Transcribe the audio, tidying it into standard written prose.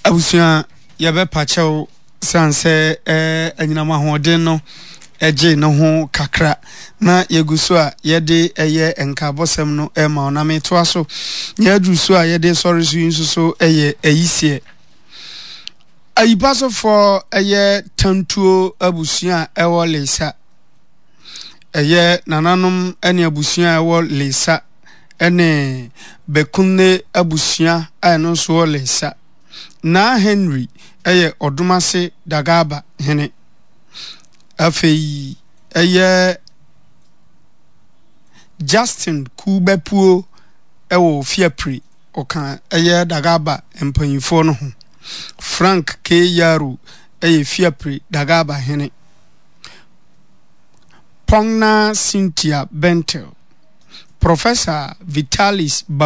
abusua yabe pachew sanse anyinama hoden no eje no ho kakra na yeguso a yede eye enkabosem no ma ona meto aso yaduso a yede sorry so eye ayisie ayibaso for eye tantuo abusua ewo lesa eye nananom ene abusua ewo lesa ene bekunne abusua eno so lesa na Henry eye odumase dagaba hene afei eye Justin Kubepuo ewo fiapri oka eye dagaba empanyifo no ho Frank K Yaru eye fiapri dagaba hene Pongna Cynthia Bentel Professor Vitalis